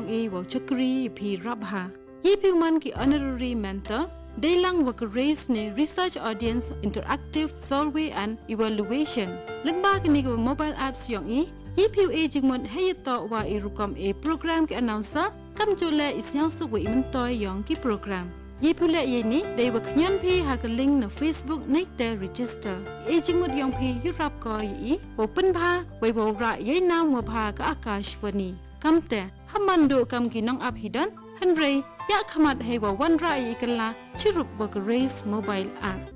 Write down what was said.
yong e wo chakri phi rabha ye phi man ki honorary mentor Daylang work race ne research audience interactive survey and evaluation lengba ki ni mobile apps yong e ye phi e jingmon heyato wa e rukom e program ki announcer kam jole isyang su we man toy yong ki program ye phi le ye ni dei wa khyan phi ha ka link na Facebook nei te register e jingmot yong phi yurap ko yi open pha we bo ra ye na mo pha ka akashwani kamte hamando kam ki nong ap hidan hanrei ya khamat hei wa wan ra yi kala chirup work race mobile app